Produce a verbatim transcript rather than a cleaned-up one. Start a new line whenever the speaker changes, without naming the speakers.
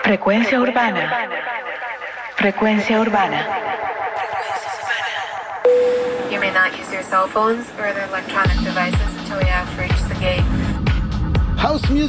Frecuencia urbana. Frecuencia urbana.
You may not use your cell phones or other electronic devices.